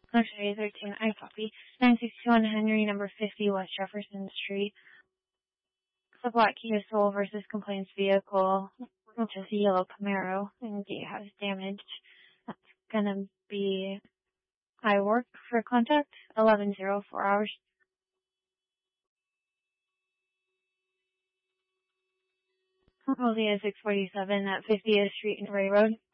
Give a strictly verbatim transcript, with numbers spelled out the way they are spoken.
Actually, thirteen, I copy. nine sixty-one Henry, number fifty, West Jefferson Street. The black Kia Soul versus complaints vehicle, which is a yellow Camaro, and gatehouse damaged. That's gonna be I work for contact, eleven oh four hours. Hosea six forty-seven at fiftieth Street and Ray Road.